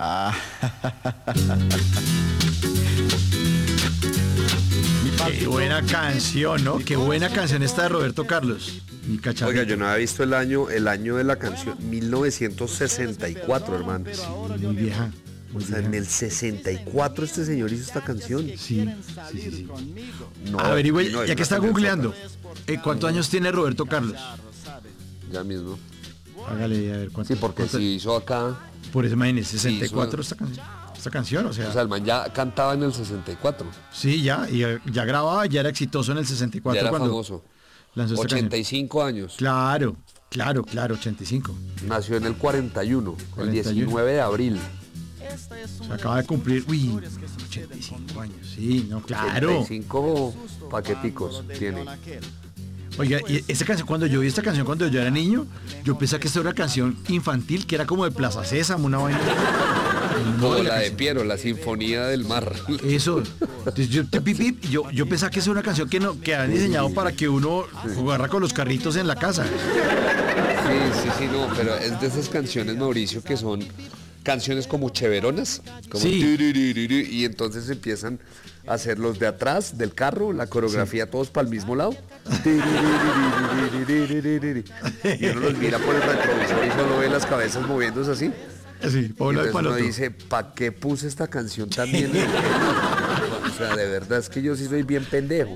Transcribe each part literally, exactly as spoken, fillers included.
Ah. Qué buena canción, ¿no? Qué buena canción esta de Roberto Carlos. Mi cacharrito. Oiga, yo no había visto el año, el año de la canción, mil novecientos sesenta y cuatro, hermano. Muy vieja. Muy O sea, vieja. en el sesenta y cuatro este señor hizo esta canción. Sí, sí, sí, sí. No, Averigüe, no, es ya que una está canción googleando, eh, ¿cuántos años tiene Roberto Carlos? sota, Ya mismo. Hágale a ver cuántos. Sí, porque cuántos- si hizo acá, Por eso imagínese, sesenta y cuatro hizo- esta canción. Esta canción, o sea, o sea, el man ya cantaba en el sesenta y cuatro. sí, ya, y ya, ya grababa, ya era exitoso en el sesenta y cuatro Ya era cuando famoso. lanzó esta ochenta y canción. cinco años. Claro, claro, claro, ochenta y cinco. Nació en el cuarenta y uno, el cuarenta y uno. diecinueve de abril. Se acaba de cumplir, uy, ochenta y cinco años, sí, no, claro. ochenta y cinco paqueticos tiene. Oiga, y esta canción, cuando yo vi esta canción cuando yo era niño, yo pensaba que esta era una canción infantil, que era como de Plaza Sésamo, una vaina. No, Como de la de canción. Piero, la Sinfonía del Mar. Eso. Entonces yo, te- pi, pi, yo, yo pensaba que esa era una canción que, no, que han diseñado para que uno jugara con los carritos en la casa. Sí, sí, sí, no, pero es de esas canciones, Mauricio, que son canciones como cheveronas, como Sí. tururururu, y entonces empiezan a hacer los de atrás del carro, la coreografía todos para el mismo lado. Turururururururururu. Y uno los mira por el retrovisor y solo ve las cabezas moviéndose así. Sí, para Y un lado y entonces para el uno otro. dice, ¿para qué puse esta canción también? O sea, de verdad es que yo sí soy bien pendejo.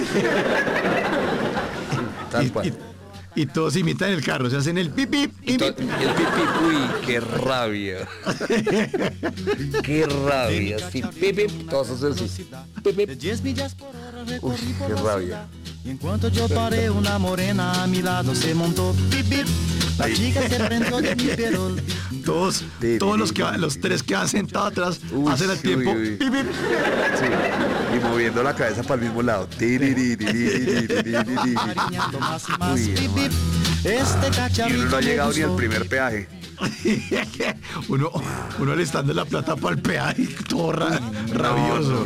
Tal Y, cual. y- y todos imitan el carro, se hacen el pip, pip, Y pip, to- pip. y el pip, pip, uy, qué rabia. Qué rabia. Sí, pip, pip, todos hacen así. Pip, pip. De diez millas por hora Uy, recorrí por qué la rabia. ciudad. Y en cuanto yo paré, una morena a mi lado se montó. Pip, pip. La chica se prendió de mi pelo. Todos, todos los que van- los tres que van sentados atrás Uy, hacen el uy, tiempo. uy. Pip, pip. Sí. Y moviendo la cabeza para el mismo lado. Tiririririririririririri. Cariñando más y más. Uy, Pip, pip. Este Y cacharrito uno no ha me llegado ni al gustó. primer peaje. uno, uno le está dando la plata para el peaje, todo ra- rabioso.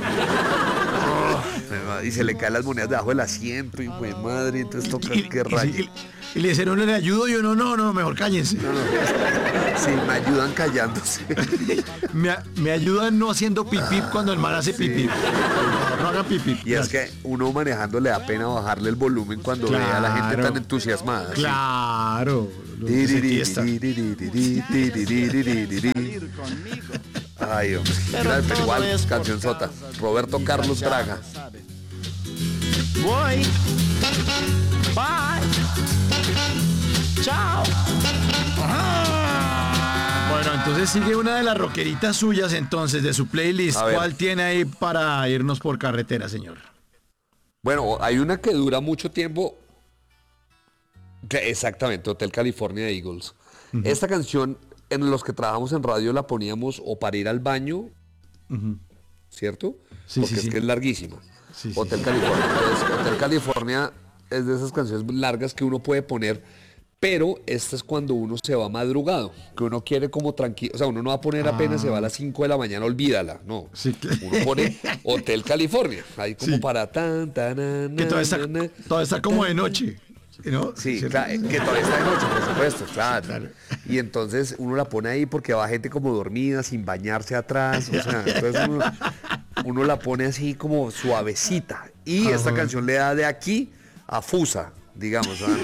Y se le caen las monedas debajo del asiento y güey madre, entonces toca Y, que y- rayo. y- y le dicen, uno le ayudo y uno, no, no, mejor cállense. No, no. Sí, me ayudan callándose. Me, a- me ayudan no haciendo pipí cuando el man hace pipí. No hagan pipí. Y es que uno manejando le da pena bajarle el volumen cuando ve a la gente Claro. tan entusiasmada. ¿sí? Claro. lo que se fiesta. Ay, hombre. Mira, pero igual, canción sota. Roberto Carlos Braga. Voy. Bye. Chao. Bueno, entonces sigue una de las rockeritas suyas entonces de su playlist. A ver. ¿Cuál tiene ahí para irnos por carretera, señor? Bueno, hay una que dura mucho tiempo. que- Exactamente, Hotel California de Eagles. Esta canción, en los que trabajamos en radio, la poníamos o para ir al baño, ¿cierto? Sí, Porque sí, es sí. que es larguísima. Sí, sí, Hotel sí. California. Entonces, Hotel California es de esas canciones largas que uno puede poner, pero esta es cuando uno se va madrugado, que uno quiere como tranquilo, o sea, uno no va a poner apenas se va a las cinco de la mañana, olvídala, no. Sí, que- Uno pone Hotel California, ahí como Sí. para tan, tan, na, Que todavía está, na, na. todavía está como de noche. ¿No? Sí, ¿Cierto? claro, que todavía está de noche, por supuesto, claro. claro. Y entonces uno la pone ahí porque va gente como dormida, sin bañarse atrás, o sea, entonces uno, uno la pone así como suavecita. Y esta Ajá. canción le da de aquí a Fusa, digamos. ¿no?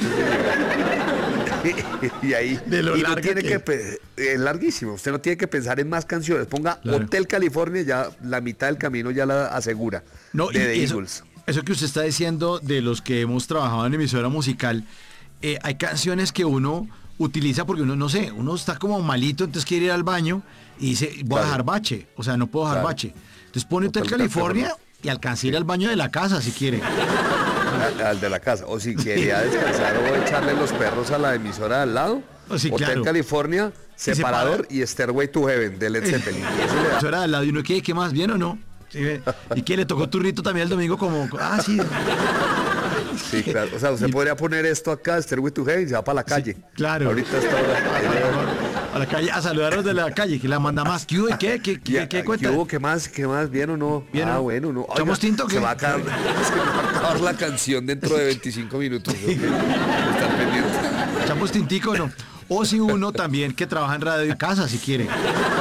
y ahí De lo y no larga tiene que que, es. pe- es larguísimo, usted no tiene que pensar en más canciones, ponga Claro. Hotel California, ya la mitad del camino ya la asegura. No, de y The eso, Eagles. eso que usted está diciendo de los que hemos trabajado en emisora musical, eh, hay canciones que uno utiliza porque uno, no sé, uno está como malito, entonces quiere ir al baño y dice, voy a Claro. dejar bache, o sea, no puedo dejar Claro. bache. Entonces pone Hotel Hotel California California. y alcanza a ir al baño de la casa si quiere. Al, al de la casa. O si quería descansar o echarle los perros a la emisora de al lado. Oh, sí, Hotel claro. California, separador separa- y Stairway to Heaven de Led Zeppelin. Y eso le da- Eso era al lado y uno, ¿qué, qué más? ¿Bien o no? Sí, ve. ¿Y qué le tocó turrito también el domingo como, ah, sí, Sí, claro. O sea, usted podría poner esto acá, Stairway to Heaven, y se va para la calle. claro. Ahorita está a la calle, a saludar a los de la calle, que la manda más. ¿Qué, hubo? ¿Qué, qué, qué, Ya, qué ¿qué cuenta? hubo? ¿Qué más? ¿Qué más? ¿Bien o no? ¿Bien o ah, no? bueno, no. ¿Echamos tinto o se qué? va, a acabar, se me va a acabar la canción dentro de veinticinco minutos. ¿No? Estar pendiente. Echamos tintico, ¿no? O si uno también que trabaja en radio y casa, si quiere.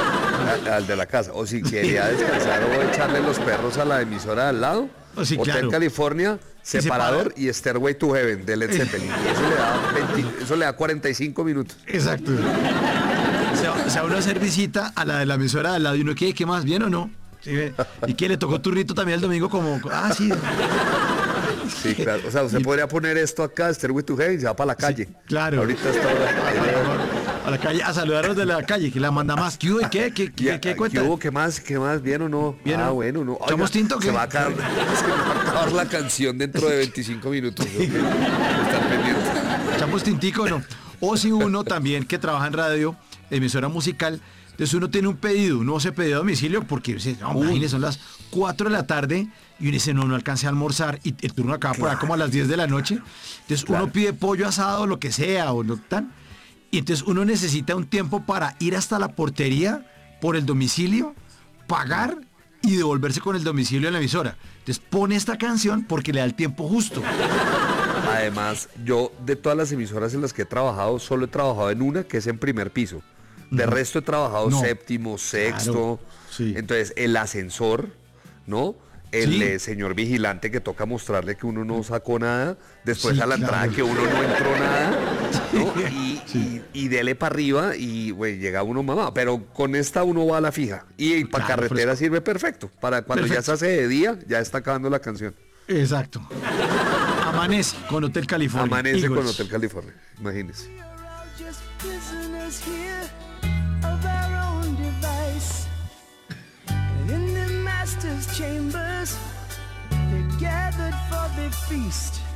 a- al de la casa. O si quería descansar o echarle los perros a la emisora de al lado. Oh, sí, Hotel claro. California, separador separa- y Stairway to Heaven de Led Zeppelin. Y eso le da, veinte eso le da cuarenta y cinco minutos. Exacto. Se va, se va uno a hacer visita a la de la emisora de al lado y uno, ¿qué? ¿Qué más? ¿Bien o no? ¿Sí ve? ¿Y qué? ¿Le tocó turrito también el domingo como, ah, sí? Sí, claro. O sea, usted podría poner esto acá, Stairway to Heaven, y se va para la calle. claro. Ahorita está... A la calle, a saludar a los de la calle, que la manda más. ¿Qué hubo? ¿Qué? ¿Qué, qué, Ya, qué cuenta? hubo? ¿Qué más? ¿Qué más? ¿Bien o no? ¿Bien o ah, no? bueno, no. ¿Echamos tinto o se qué? va a acabar, se me va a acabar la canción dentro de veinticinco minutos. ¿No? Estar pendiente. ¿Echamos tintico o no? O si uno también que trabaja en radio, emisora musical, entonces uno tiene un pedido, uno se pedido a domicilio porque dice, no, imagínese, son las cuatro de la tarde y uno dice, no, no alcancé a almorzar y el turno acaba por ahí como a las diez de la noche. Entonces Claro. uno pide pollo asado, lo que sea, o no tan. Y entonces uno necesita un tiempo para ir hasta la portería por el domicilio, pagar y devolverse con el domicilio a la emisora. Entonces pone esta canción porque le da el tiempo justo. Además, yo de todas las emisoras en las que he trabajado, solo he trabajado en una que es en primer piso. De resto he trabajado No. séptimo, sexto. Claro, sí. Entonces, el ascensor, ¿no? El Sí. eh, señor vigilante que toca mostrarle que uno no sacó nada. Después Sí, a la entrada claro. que uno no entró nada. ¿no? Y, Sí. y, y dele para arriba y güey, llega uno mamá. Pero con esta uno va a la fija. Y para Claro, carretera fresco. sirve perfecto. Para cuando ya Perfecto. se hace de día, ya está acabando la canción. Exacto. Amanece con Hotel California. Amanece con Eagles. Hotel California. Imagínese. We are all just prisoners here of our own device. And in the master's chambers, they're gathered for the feast.